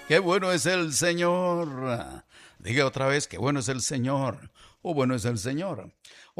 Qué bueno es el Señor. Diga otra vez, qué bueno es el Señor. O bueno es el Señor.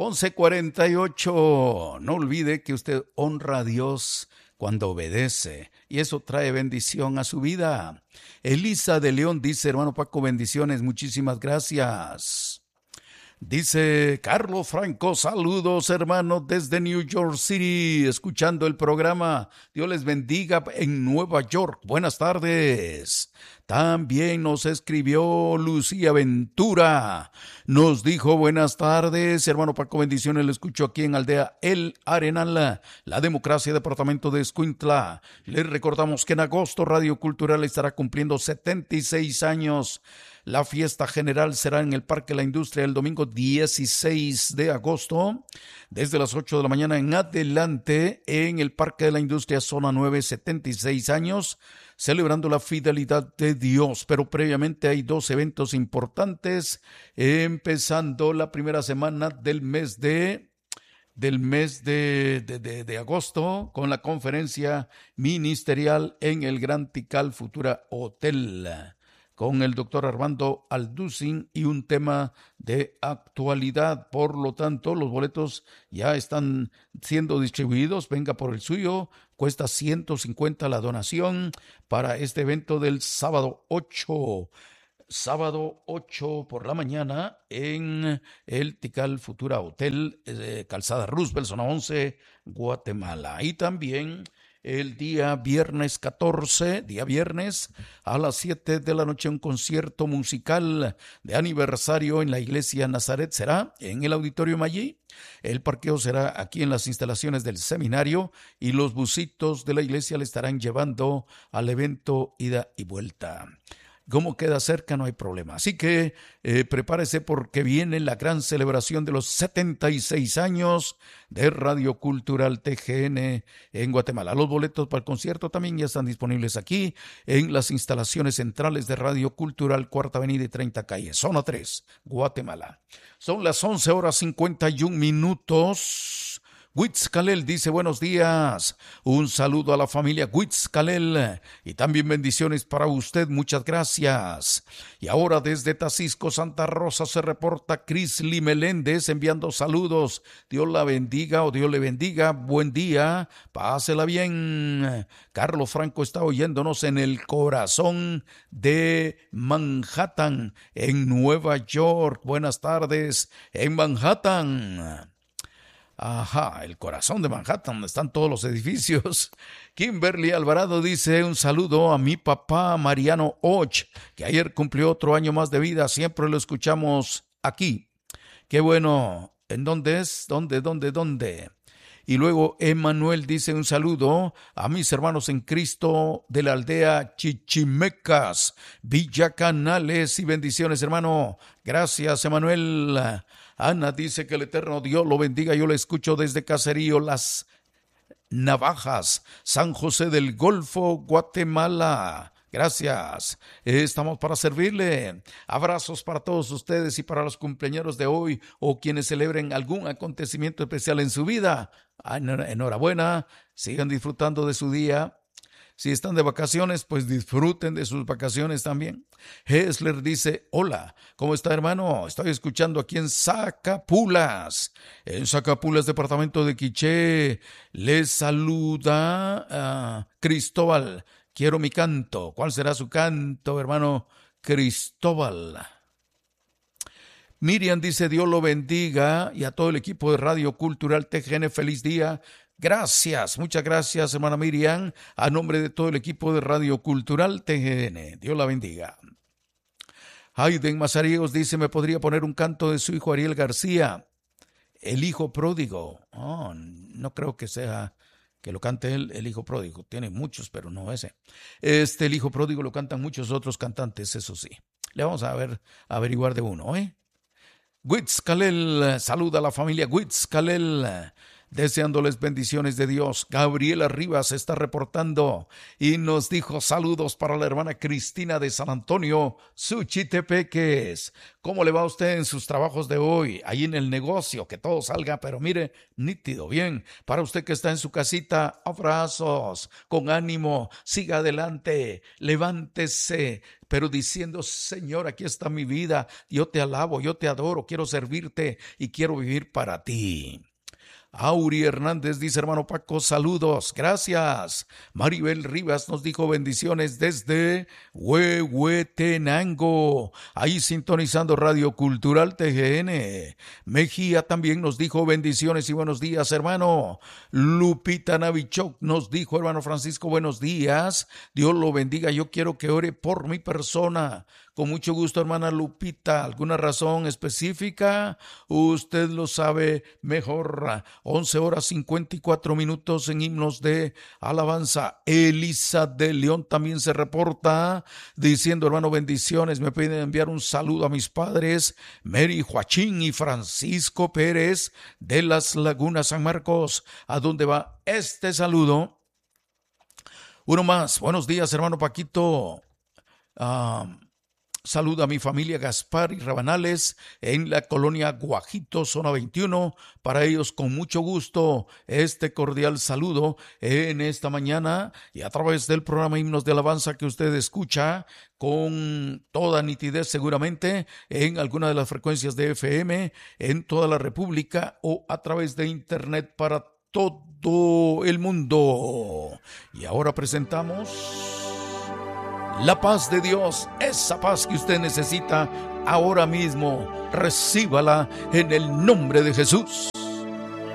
11:48. No olvide que usted honra a Dios cuando obedece. Y eso trae bendición a su vida. Elisa de León dice, hermano Paco, bendiciones. Muchísimas gracias. Dice Carlos Franco, saludos hermanos desde New York City, escuchando el programa. Dios les bendiga en Nueva York. Buenas tardes. También nos escribió Lucía Ventura. Nos dijo buenas tardes, hermano Paco, bendiciones. Le escucho aquí en Aldea El Arenal, la democracia, departamento de Escuintla. Les recordamos que en agosto Radio Cultural estará cumpliendo 76 años. La fiesta general será en el Parque La Industria el domingo 16 de agosto, desde las 8 de la mañana en adelante, en el Parque de la Industria, zona 9, 76 años, celebrando la fidelidad de Dios. Pero previamente hay dos eventos importantes, empezando la primera semana del mes de agosto, con la conferencia ministerial en el Gran Tikal Futura Hotel, con el doctor Armando Alducin y un tema de actualidad. Por lo tanto, los boletos ya están siendo distribuidos. Venga por el suyo. Cuesta 150 la donación para este evento del sábado 8 por la mañana en el Tikal Futura Hotel, Calzada Roosevelt, zona 11, Guatemala. Y también el día viernes 14, a las 7 de la noche, un concierto musical de aniversario en la iglesia Nazaret. Será en el Auditorio Mayí. El parqueo será aquí en las instalaciones del seminario y los busitos de la iglesia le estarán llevando al evento ida y vuelta. Como queda cerca, no hay problema. Así que prepárese, porque viene la gran celebración de los 76 años de Radio Cultural TGN en Guatemala. Los boletos para el concierto también ya están disponibles aquí en las instalaciones centrales de Radio Cultural, Cuarta Avenida y 30 Calle, zona 3, Guatemala. Son las 11:51. Huitzcalel dice buenos días, un saludo a la familia Huitzcalel y también bendiciones para usted, muchas gracias. Y ahora desde Tacisco, Santa Rosa, se reporta Crisly Meléndez enviando saludos. Dios la bendiga o Dios le bendiga, buen día, pásela bien. Carlos Franco está oyéndonos en el corazón de Manhattan, en Nueva York. Buenas tardes en Manhattan. Ajá, el corazón de Manhattan, donde están todos los edificios. Kimberly Alvarado dice un saludo a mi papá Mariano Och, que ayer cumplió otro año más de vida. Siempre lo escuchamos aquí. Qué bueno. ¿En dónde es? ¿Dónde? Y luego Emanuel dice un saludo a mis hermanos en Cristo de la aldea Chichimecas, Villa Canales, y bendiciones, hermano. Gracias, Emanuel. Ana dice que el eterno Dios lo bendiga. Yo le escucho desde Caserío Las Navajas, San José del Golfo, Guatemala. Gracias, estamos para servirle. Abrazos para todos ustedes y para los cumpleaños de hoy o quienes celebren algún acontecimiento especial en su vida. Enhorabuena, sigan disfrutando de su día. Si están de vacaciones, pues disfruten de sus vacaciones también. Hesler dice, hola, ¿cómo está, hermano? Estoy escuchando aquí en Zacapulas. En Zacapulas, departamento de Quiché. Les saluda Cristóbal. Quiero mi canto. ¿Cuál será su canto, hermano Cristóbal? Miriam dice, Dios lo bendiga, y a todo el equipo de Radio Cultural TGN, feliz día. Gracias, muchas gracias, hermana Miriam, a nombre de todo el equipo de Radio Cultural TGN. Dios la bendiga. Hayden Mazariegos dice, ¿me podría poner un canto de su hijo Ariel García, el hijo pródigo? Oh, no creo que sea que lo cante él, el hijo pródigo. Tiene muchos, pero no ese. El hijo pródigo lo cantan muchos otros cantantes, eso sí. Le vamos a averiguar de uno, Huitzcalel, saluda a la familia Huitzcalel. deseándoles bendiciones de Dios. Gabriela Rivas está reportando y nos dijo saludos para la hermana Cristina de San Antonio, Suchitepeques. ¿Cómo le va a usted en sus trabajos de hoy? Ahí en el negocio, que todo salga, pero mire, nítido, bien. Para usted que está en su casita, abrazos, con ánimo, siga adelante, levántese, pero diciendo: Señor, aquí está mi vida, yo te alabo, yo te adoro, quiero servirte y quiero vivir para ti. Auri Hernández dice: hermano Paco, saludos, gracias. Maribel Rivas nos dijo bendiciones desde Huehuetenango, ahí sintonizando Radio Cultural TGN. Mejía también nos dijo bendiciones y buenos días, hermano. Lupita Navichok nos dijo: hermano Francisco, buenos días, Dios lo bendiga, yo quiero que ore por mi persona. Con mucho gusto, hermana Lupita. ¿Alguna razón específica? Usted lo sabe mejor. 11:54 en himnos de alabanza. Elisa de León también se reporta diciendo: hermano, bendiciones. Me piden enviar un saludo a mis padres, Mary Joachín y Francisco Pérez de las Lagunas San Marcos. ¿A dónde va este saludo? Uno más. Buenos días, hermano Paquito. Saludo a mi familia Gaspar y Rabanales en la colonia Guajito, zona 21. Para ellos, con mucho gusto, este cordial saludo en esta mañana y a través del programa Himnos de Alabanza que usted escucha con toda nitidez seguramente en alguna de las frecuencias de FM en toda la República o a través de Internet para todo el mundo. Y ahora presentamos la paz de Dios, esa paz que usted necesita ahora mismo. Recíbala en el nombre de Jesús.